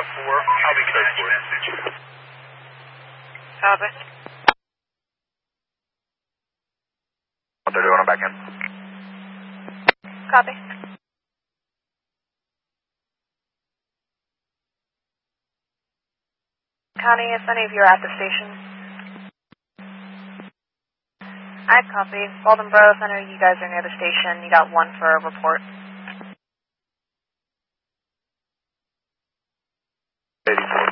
4, I'll be code for it. Copy. What they're doing, I'm back in. Copy. Connie, if any of you are at the station. I copy. Waldenboro, if any of you guys are near the station, you got 1 for a report. 84.